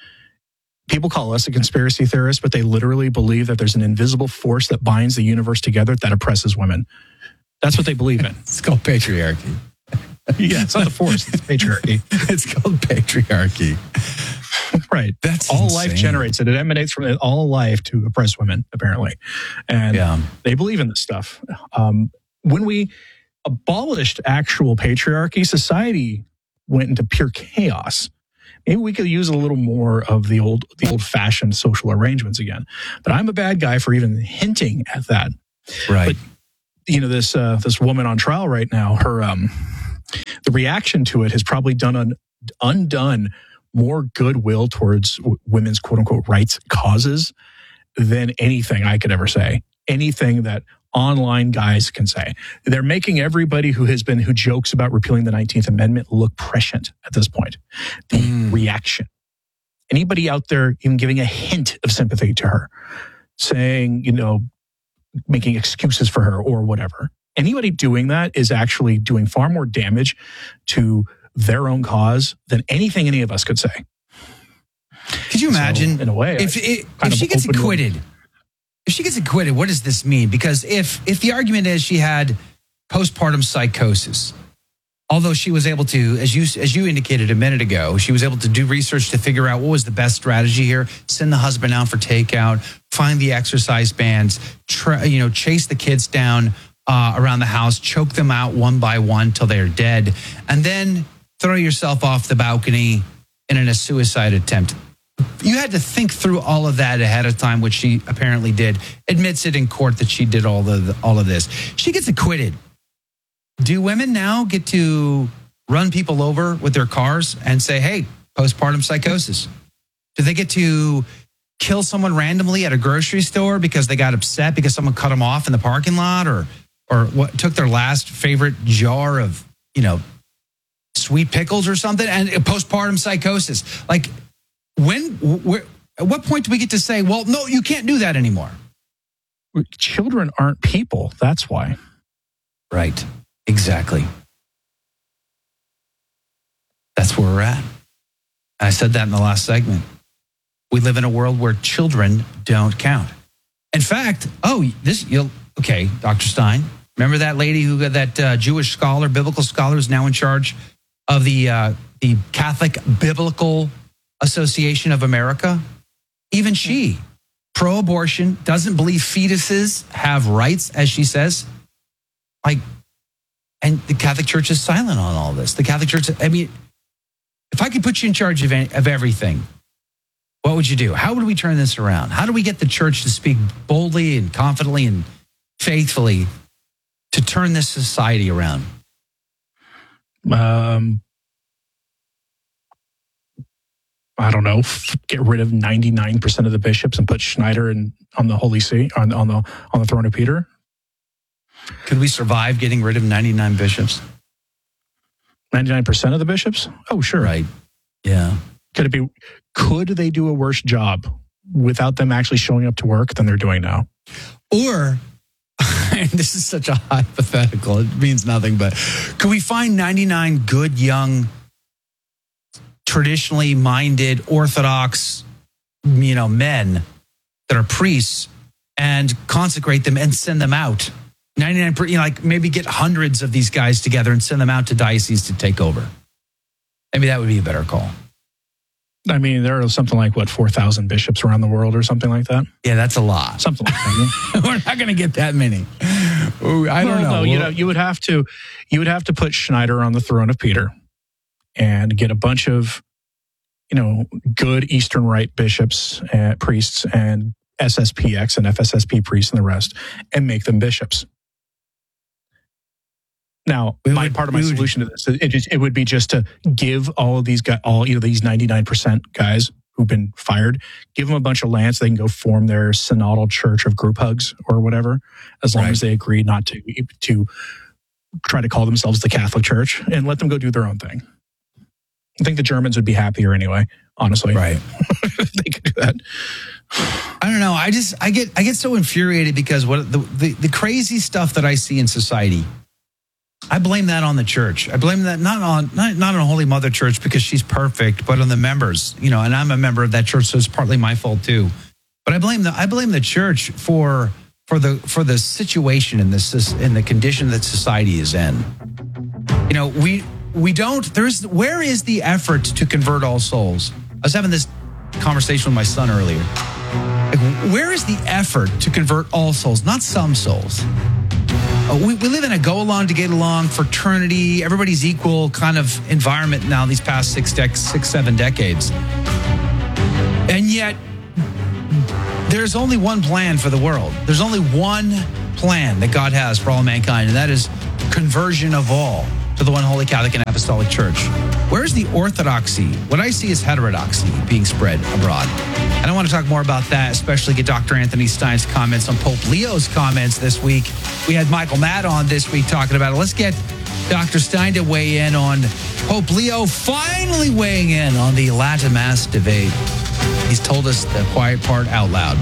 Speaker 10: People call us a conspiracy theorist, but they literally believe that there's an invisible force that binds the universe together that oppresses women. That's what they believe in.
Speaker 6: It's called patriarchy.
Speaker 10: Yeah, it's not the force, it's patriarchy.
Speaker 6: It's called patriarchy.
Speaker 10: Right.
Speaker 6: That's
Speaker 10: all
Speaker 6: insane.
Speaker 10: life generates it. It emanates from it, all life to oppress women, apparently. And
Speaker 6: Yeah.
Speaker 10: they believe in this stuff. Um, when we abolished actual patriarchy, society went into pure chaos. Maybe we could use a little more of the old, the old-fashioned social arrangements again. But I'm a bad guy for even hinting at that.
Speaker 6: Right.
Speaker 10: But, you know, this uh, this woman on trial right now, her um, the reaction to it has probably done un, undone more goodwill towards w- women's quote-unquote rights causes than anything I could ever say. Anything that online guys can say. They're making everybody who has been, who jokes about repealing the nineteenth Amendment look prescient at this point. The mm. reaction. Anybody out there even giving a hint of sympathy to her, saying, you know, making excuses for her or whatever. Anybody doing that is actually doing far more damage to their own cause than anything any of us could say.
Speaker 6: Could you imagine,
Speaker 10: so, in a way,
Speaker 6: if, it, if she gets acquitted, if she gets acquitted, what does this mean? Because if if the argument is she had postpartum psychosis, although she was able to, as you as you indicated a minute ago, she was able to do research to figure out what was the best strategy here, send the husband out for takeout, find the exercise bands, try, you know, chase the kids down uh, around the house, choke them out one by one till they're dead, and then throw yourself off the balcony in a suicide attempt. You had to think through all of that ahead of time, which she apparently did. Admits it in court that she did all the all of this. She gets acquitted. Do women now get to run people over with their cars and say, hey, postpartum psychosis? Do they get to kill someone randomly at a grocery store because they got upset because someone cut them off in the parking lot, or or what took their last favorite jar of, you know, sweet pickles or something, and postpartum psychosis? Like, when, where, at what point do we get to say, well, no, you can't do that anymore?
Speaker 10: Children aren't people. That's why.
Speaker 6: Right. Exactly. That's where we're at. I said that in the last segment. We live in a world where children don't count. In fact, oh, this, you'll, okay, Doctor Stein, remember that lady who got that uh, Jewish scholar, biblical scholar, is now in charge of the uh, the Catholic Biblical Association of America? Even she, pro-abortion, doesn't believe fetuses have rights, as she says. Like, and the Catholic Church is silent on all this. The Catholic Church, I mean, if I could put you in charge of, of everything, what would you do? How would we turn this around? How do we get the church to speak boldly and confidently and faithfully to turn this society around?
Speaker 10: Um, I don't know. Get rid of ninety-nine percent of the bishops and put Schneider in, on the Holy See, on, on the on the throne of Peter.
Speaker 6: Could we survive getting rid of ninety-nine bishops?
Speaker 10: ninety-nine percent of the bishops? Oh, sure.
Speaker 6: Right. Yeah.
Speaker 10: Could it be? Could they do a worse job without them actually showing up to work than they're doing now?
Speaker 6: Or, and this is such a hypothetical, it means nothing, but could we find ninety-nine good, young, traditionally minded, Orthodox, you know, men that are priests and consecrate them and send them out? ninety-nine, you know, like maybe get hundreds of these guys together and send them out to dioceses to take over. Maybe that would be a better call.
Speaker 10: I mean, there are something like, what, four thousand bishops around the world or something like that?
Speaker 6: Yeah, that's a lot.
Speaker 10: Something like that.
Speaker 6: We're not going to get that many. Ooh, I don't
Speaker 10: well,
Speaker 6: know.
Speaker 10: No, you know, you would have to, you would have to put Schneider on the throne of Peter and get a bunch of, you know, good Eastern Rite bishops, uh, priests, and S S P X and F S S P priests and the rest, and make them bishops. Now,
Speaker 6: we
Speaker 10: my
Speaker 6: would,
Speaker 10: part of my
Speaker 6: would,
Speaker 10: solution to this, it, just, it would be just to give all of these guys, all you know, these ninety-nine percent guys who've been fired, give them a bunch of land so they can go form their synodal church of group hugs or whatever, as long right. as they agree not to to try to call themselves the Catholic Church, and let them go do their own thing. I think the Germans would be happier anyway, honestly.
Speaker 6: Right.
Speaker 10: They could do that.
Speaker 6: I don't know. I just I get I get so infuriated because what the, the the crazy stuff that I see in society, I blame that on the church. I blame that not on not, not on Holy Mother Church because she's perfect, but on the members. You know, and I'm a member of that church, so it's partly my fault too. But I blame the I blame the church for for the for the situation in this in the condition that society is in. You know, we we don't. There's where is the effort to convert all souls? I was having this conversation with my son earlier. Like, where is the effort to convert all souls, not some souls? Uh, we, we live in a go along to get along fraternity, everybody's equal kind of environment now these past six, dec- six, seven decades. And yet, there's only one plan for the world. There's only one plan that God has for all mankind, and that is conversion of all to the one holy Catholic and Apostolic Church. Where's the orthodoxy? What I see is heterodoxy being spread abroad. And I want to talk more about that, especially get Doctor Anthony Stein's comments on Pope Leo's comments this week. We had Michael Matt on this week talking about it. Let's get Doctor Stein to weigh in on Pope Leo finally weighing in on the Latin Mass debate. He's told us the quiet part out loud.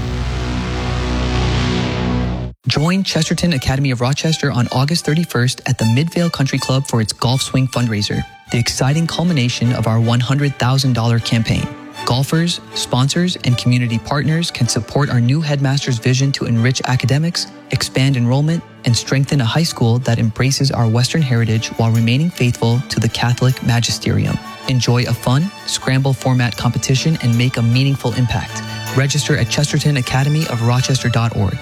Speaker 11: Join Chesterton Academy of Rochester on August thirty-first at the Midvale Country Club for its Golf Swing fundraiser, the exciting culmination of our one hundred thousand dollars campaign. Golfers, sponsors, and community partners can support our new headmaster's vision to enrich academics, expand enrollment, and strengthen a high school that embraces our Western heritage while remaining faithful to the Catholic magisterium. Enjoy a fun, scramble format competition and make a meaningful impact. Register at chesterton academy of rochester dot org.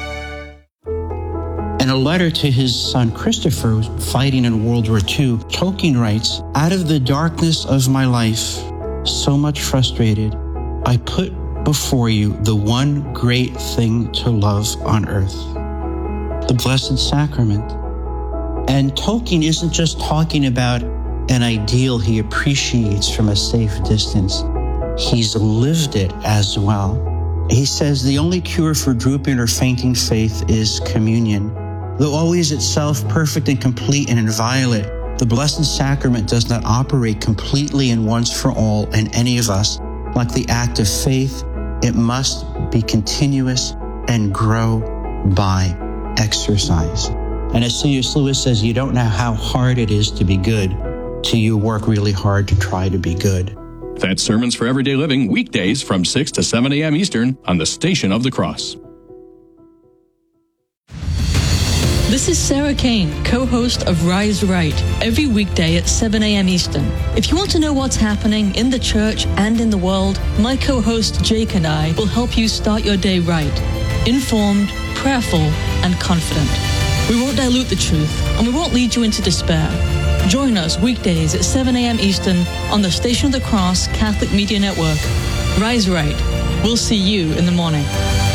Speaker 12: In a letter to his son Christopher, fighting in World War Two, Tolkien writes, "Out of the darkness of my life, so much frustrated, I put before you the one great thing to love on earth, the Blessed Sacrament." And Tolkien isn't just talking about an ideal he appreciates from a safe distance. He's lived it as well. He says the only cure for drooping or fainting faith is communion. Though always itself perfect and complete and inviolate, the Blessed Sacrament does not operate completely and once for all in any of us. Like the act of faith, it must be continuous and grow by exercise. And as C S Lewis says, you don't know how hard it is to be good till you work really hard to try to be good.
Speaker 13: That's Sermons for Everyday Living, weekdays from six to seven a.m. Eastern on the Station of the Cross.
Speaker 14: This is Sarah Kane, co-host of Rise Right, every weekday at seven a.m. Eastern. If you want to know what's happening in the church and in the world, my co-host Jake and I will help you start your day right, informed, prayerful, and confident. We won't dilute the truth, and we won't lead you into despair. Join us weekdays at seven a.m. Eastern on the Station of the Cross Catholic Media Network. Rise Right. We'll see you in the morning.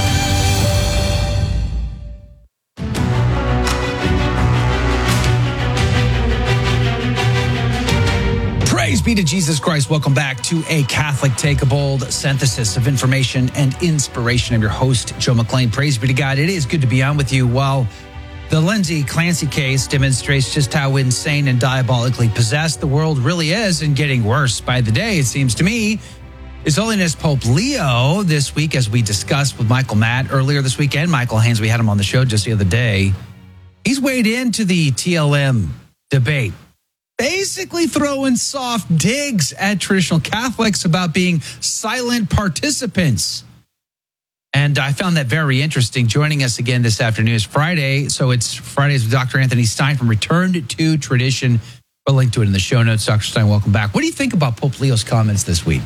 Speaker 6: Praise be to Jesus Christ. Welcome back to A Catholic Take, a bold synthesis of information and inspiration. I'm your host, Joe McClain. Praise be to God. It is good to be on with you. While the Lindsay Clancy case demonstrates just how insane and diabolically possessed the world really is, and getting worse by the day, it seems to me, His Holiness Pope Leo this week, as we discussed with Michael Matt earlier this weekend. Michael Haynes, we had him on the show just the other day. He's weighed into the T L M debate, basically throwing soft digs at traditional Catholics about being silent participants. And I found that very interesting. Joining us again this afternoon is Friday. So it's Fridays with Doctor Anthony Stein from Return to Tradition. We'll link to it in the show notes. Doctor Stein, welcome back. What do you think about Pope Leo's comments this week?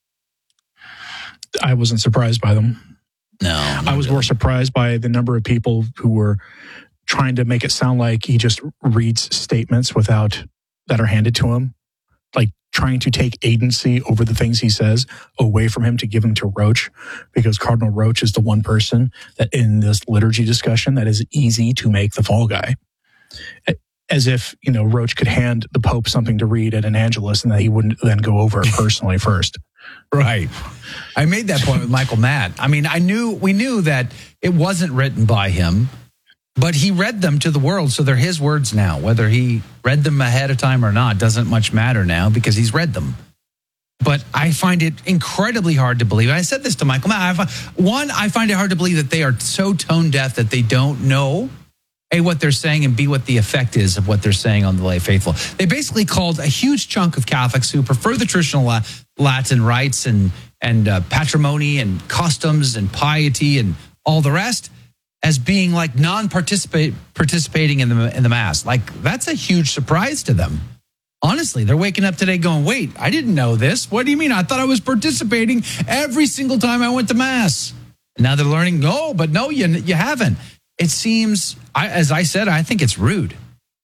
Speaker 10: I wasn't surprised by them.
Speaker 6: No.
Speaker 10: I was really more surprised by the number of people who were trying to make it sound like he just reads statements without that are handed to him, like trying to take agency over the things he says away from him to give them to Roach, because Cardinal Roach is the one person that in this liturgy discussion that is easy to make the fall guy. As if, you know, Roach could hand the Pope something to read at an Angelus and that he wouldn't then go over it personally first.
Speaker 6: Right. I made that point with Michael Matt. I mean, I knew, we knew that it wasn't written by him, but he read them to the world, so they're his words now. Whether he read them ahead of time or not doesn't much matter now, because he's read them. But I find it incredibly hard to believe. I said this to Michael Matt. I find, one, I find it hard to believe that they are so tone deaf that they don't know, A, what they're saying, and B, what the effect is of what they're saying on the lay faithful. They basically called a huge chunk of Catholics who prefer the traditional Latin rites and, and uh, patrimony and customs and piety and all the rest as being like non-participate participating in the in the Mass. Like, that's a huge surprise to them. Honestly, they're waking up today going, wait, I didn't know this. What do you mean? I thought I was participating every single time I went to Mass. And now they're learning, no, but no, you, you haven't. It seems, I, as I said, I think it's rude.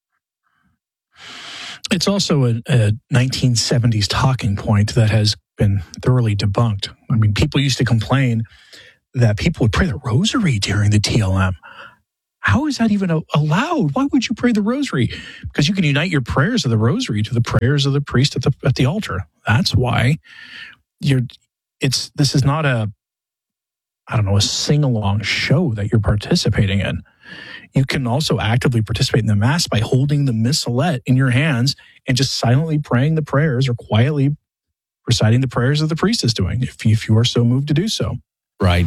Speaker 10: It's also a, a nineteen seventies talking point that has been thoroughly debunked. I mean, people used to complain that people would pray the rosary during the T L M. How is that even allowed? Why would you pray the rosary? Because you can unite your prayers of the rosary to the prayers of the priest at the at the altar. That's why you're. It's this is not a, I don't know, a sing-along show that you're participating in. You can also actively participate in the Mass by holding the missalette in your hands and just silently praying the prayers or quietly reciting the prayers that the priest is doing, if if you are so moved to do so.
Speaker 6: Right.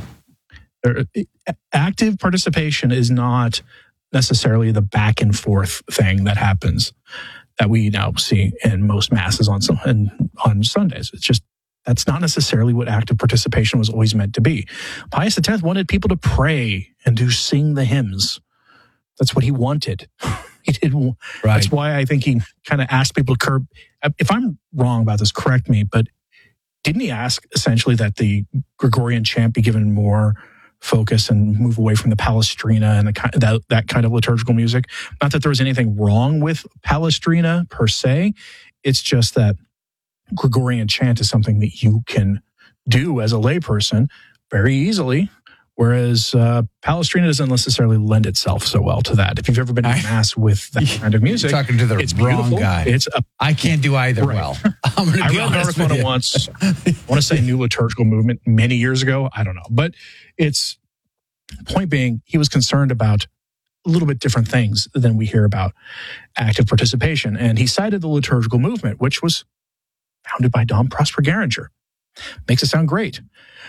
Speaker 10: Active participation is not necessarily the back and forth thing that happens that we now see in most masses on some and on Sundays. It's just that's not necessarily what active participation was always meant to be. Pius X wanted people to pray and to sing the hymns. That's what he wanted. He did. Right. That's why I think he kind of asked people to curb. If I'm wrong about this, correct me. But didn't he ask essentially that the Gregorian chant be given more focus and move away from the Palestrina and the, that, that kind of liturgical music? Not that there was anything wrong with Palestrina per se. It's just that Gregorian chant is something that you can do as a layperson very easily, whereas uh, Palestrina doesn't necessarily lend itself so well to that. If you've ever been to Mass with that kind of music,
Speaker 6: You're talking to the
Speaker 10: it's
Speaker 6: wrong
Speaker 10: beautiful.
Speaker 6: guy.
Speaker 10: It's a,
Speaker 6: I can't do either
Speaker 10: right.
Speaker 6: well. I'm going to
Speaker 10: I
Speaker 6: be
Speaker 10: read an
Speaker 6: honest
Speaker 10: article
Speaker 6: with
Speaker 10: on it
Speaker 6: you.
Speaker 10: once. I want to say New Liturgical Movement many years ago. I don't know. But it's, point being, he was concerned about a little bit different things than we hear about active participation. And he cited the liturgical movement, which was founded by Dom Prosper Garinger. Makes it sound great.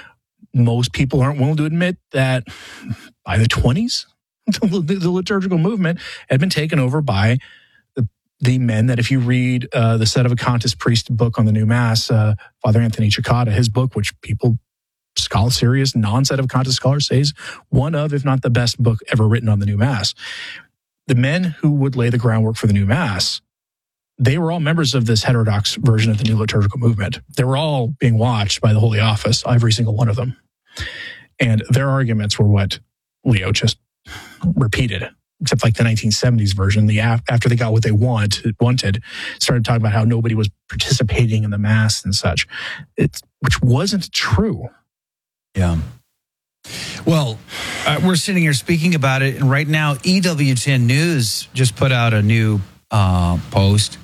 Speaker 10: Most people aren't willing to admit that by the twenties, the, the liturgical movement had been taken over by the, the men that if you read uh, the Sedevacantist priest book on the new Mass, uh, Father Anthony Cicada, his book, which people, scholar, serious non-Sedevacantist scholars say is one of, if not the best book ever written on the new Mass. The men who would lay the groundwork for the new Mass, they were all members of this heterodox version of the new liturgical movement. They were all being watched by the Holy Office, every single one of them. And their arguments were what Leo just repeated, except like the nineteen seventies version. The after they got what they want, wanted, started talking about how nobody was participating in the Mass and such, it's, which wasn't true.
Speaker 6: Yeah. Well, uh, we're sitting here speaking about it, and right now E W ten News just put out a new uh, post.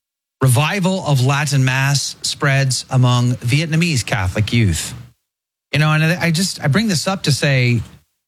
Speaker 6: Revival of Latin Mass spreads among Vietnamese Catholic youth. You know, and I just, I bring this up to say,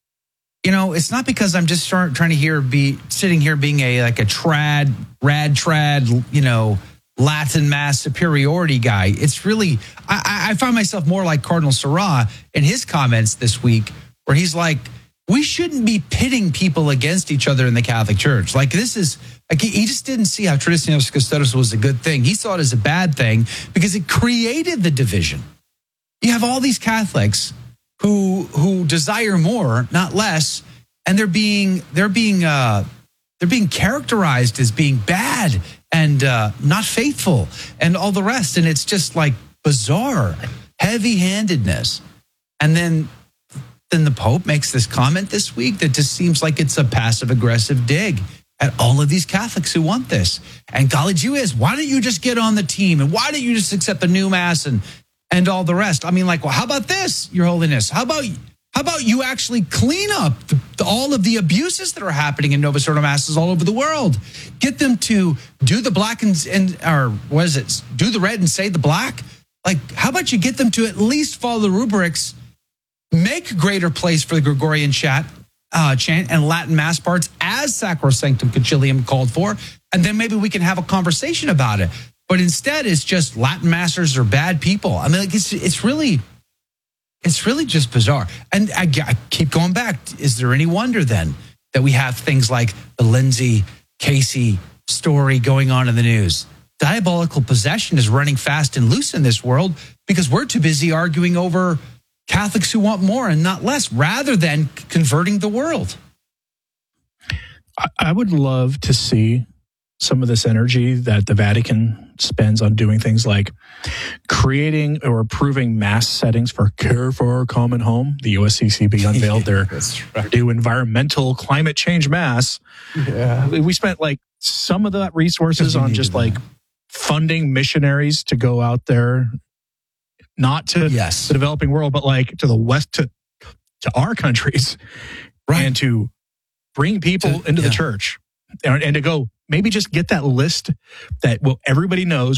Speaker 6: you know, it's not because I'm just trying to hear, be sitting here being a, like a trad, rad trad, you know, Latin Mass superiority guy. It's really, I, I find myself more like Cardinal Sarah in his comments this week, where he's like, we shouldn't be pitting people against each other in the Catholic Church. Like this is, like he, he just didn't see how Traditionis Custodes was a good thing. He saw it as a bad thing because it created the division. You have all these Catholics who who desire more, not less, and they're being they're being uh, they're being characterized as being bad and uh, not faithful and all the rest. And it's just like bizarre, heavy-handedness. And then then the Pope makes this comment this week that just seems like it's a passive-aggressive dig at all of these Catholics who want this. And golly gee whiz, why don't you just get on the team? And why don't you just accept the new Mass and and all the rest? I mean, like, well, how about this, Your Holiness? How about how about you actually clean up the, the, all of the abuses that are happening in Novus Ordo Masses all over the world? Get them to do the black and, and or what is it? Do the red and say the black? Like, how about you get them to at least follow the rubrics, make greater place for the Gregorian chat, uh, chant and Latin Mass parts as Sacrosanctum Concilium called for, and then maybe we can have a conversation about it. But instead, it's just Latin Masters are bad people. I mean, like it's it's really, it's really just bizarre. And I, I keep going back. Is there any wonder then that we have things like the Lindsay Casey story going on in the news? Diabolical possession is running fast and loose in this world because we're too busy arguing over Catholics who want more and not less, rather than converting the world.
Speaker 10: I, I would love to see some of this energy that the Vatican spends on doing things like creating or approving mass settings for Care for Our Common Home. The U S C C B unveiled their right. new environmental climate change mass.
Speaker 6: Yeah.
Speaker 10: We spent like some of that resources on just like funding missionaries to go out there, not to
Speaker 6: yes.
Speaker 10: the developing world, but like to the West, to, to our countries,
Speaker 6: right.
Speaker 10: and to bring people
Speaker 6: to,
Speaker 10: into
Speaker 6: yeah.
Speaker 10: the church and, and to go maybe just get that list that well everybody knows